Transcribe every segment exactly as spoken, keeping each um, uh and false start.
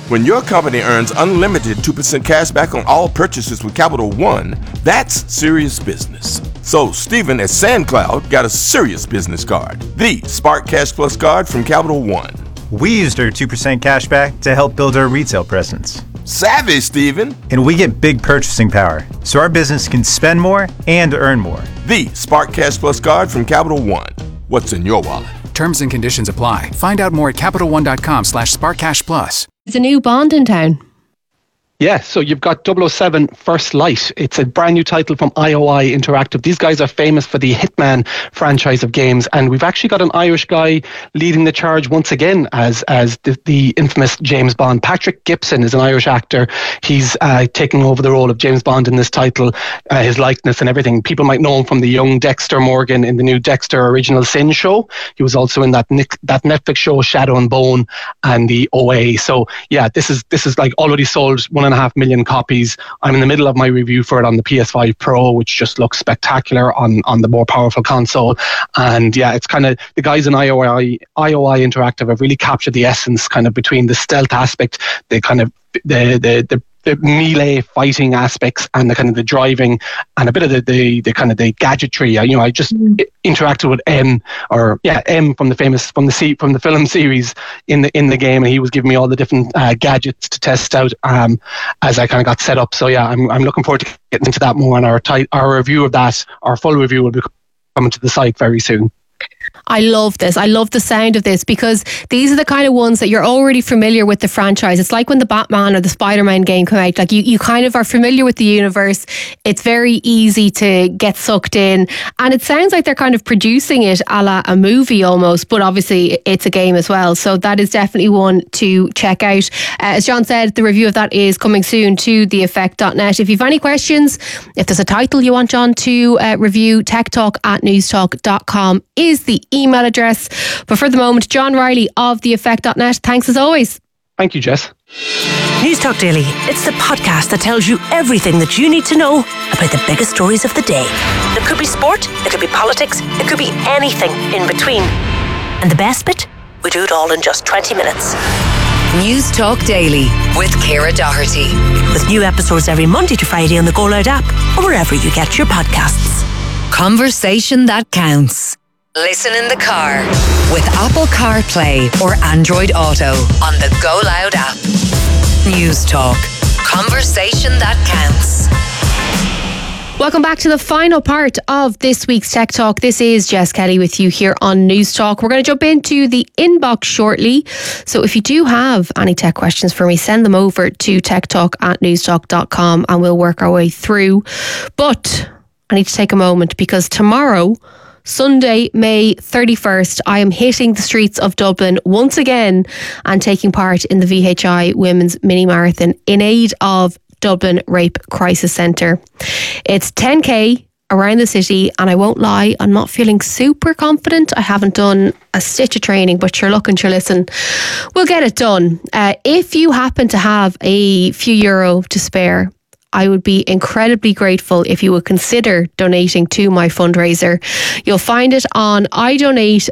When your company earns unlimited two percent cash back on all purchases with Capital One, that's serious business. So Stephen at SandCloud got a serious business card, the Spark Cash Plus card from Capital One. We used our two percent cash back to help build our retail presence. Savvy, Stephen. And we get big purchasing power, so our business can spend more and earn more. The Spark Cash Plus card from Capital One. What's in your wallet? Terms and conditions apply. Find out more at CapitalOne.com slash SparkCashPlus. There's a new Bond in town. Yeah, so you've got double oh seven First Light. It's a brand new title from I O I Interactive. These guys are famous for the Hitman franchise of games, and we've actually got an Irish guy leading the charge once again as as the, the infamous James Bond. Patrick Gibson is an Irish actor. He's uh, taking over the role of James Bond in this title, uh, his likeness and everything. People might know him from the young Dexter Morgan in the new Dexter Original Sin show. He was also in that Nick, that Netflix show Shadow and Bone and the O A. So yeah, this is this is like already sold one and a half million copies. I'm in the middle of my review for it on the P S five Pro, which just looks spectacular on, on the more powerful console. And yeah, it's kind of, the guys in I O I, I O I Interactive have really captured the essence kind of between the stealth aspect, the kind of the the the the melee fighting aspects and the kind of the driving and a bit of the, the, the kind of the gadgetry. You know, I just mm. interacted with M or yeah, M from the famous, from the C, from the film series in the, in the game. And he was giving me all the different uh, gadgets to test out um, as I kind of got set up. So yeah, I'm, I'm looking forward to getting into that more, and our ti- our review of that, our full review will be coming to the site very soon. I love this. I love the sound of this, because these are the kind of ones that you're already familiar with the franchise. It's like when the Batman or the Spider-Man game come out. Like you, you kind of are familiar with the universe. It's very easy to get sucked in. And it sounds like they're kind of producing it a la a movie almost, but obviously it's a game as well. So that is definitely one to check out. Uh, as John said, the review of that is coming soon to the effect dot net. If you've any questions, if there's a title you want John to uh, review, techtalk at newstalk dot com is the email address. But for the moment, John Riley of the effect dot net, thanks as always. Thank you, Jess. Newstalk Daily. It's the podcast that tells you everything that you need to know about the biggest stories of the day. It could be sport, it could be politics, it could be anything in between. And the best bit? We do it all in just twenty minutes. Newstalk Daily with Ciara Doherty. With new episodes every Monday to Friday on the Go Loud app or wherever you get your podcasts. Conversation that counts. Listen in the car with Apple CarPlay or Android Auto on the Go Loud app. Newstalk. Conversation that counts. Welcome back to the final part of this week's Tech Talk. This is Jess Kelly with you here on Newstalk. We're going to jump into the inbox shortly. So if you do have any tech questions for me, send them over to techtalk at newstalk dot com and we'll work our way through. But I need to take a moment, because tomorrow, Sunday, May thirty-first, I am hitting the streets of Dublin once again and taking part in the V H I Women's Mini Marathon in aid of Dublin Rape Crisis Centre. It's ten K around the city, and I won't lie, I'm not feeling super confident. I haven't done a stitch of training, but sure, look and sure, listen, we'll get it done. Uh, if you happen to have a few euro to spare, I would be incredibly grateful if you would consider donating to my fundraiser. You'll find it on idonate.ie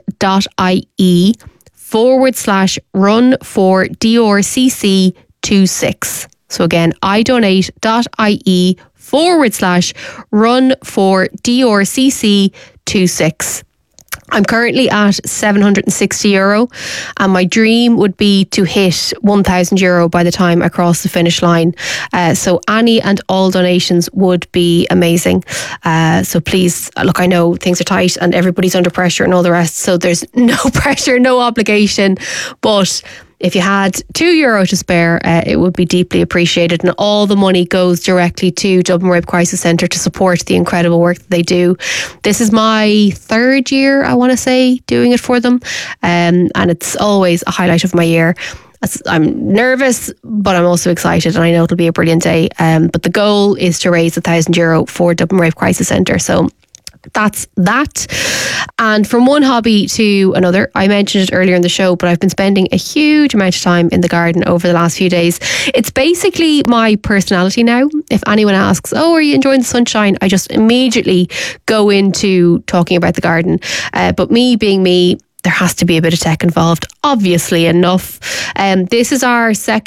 forward slash run for D R C C twenty-six. So again, idonate.ie forward slash run for D R C C twenty-six. I'm currently at seven hundred sixty euro, and my dream would be to hit one thousand euro by the time I cross the finish line. Uh, so any and all donations would be amazing. Uh, so please, look, I know things are tight and everybody's under pressure and all the rest, so there's no pressure, no obligation, but if you had two euro to spare, uh, it would be deeply appreciated, and all the money goes directly to Dublin Rape Crisis Centre to support the incredible work that they do. This is my third year, I want to say, doing it for them, um, and it's always a highlight of my year. I'm nervous, but I'm also excited, and I know it'll be a brilliant day. Um, but the goal is to raise a thousand euro for Dublin Rape Crisis Centre. So that's that. And from one hobby to another, I mentioned it earlier in the show, but I've been spending a huge amount of time in the garden over the last few days. It's basically my personality now. If anyone asks, oh, are you enjoying the sunshine? I just immediately go into talking about the garden. Uh, but me being me, there has to be a bit of tech involved, obviously enough. Um, this is our second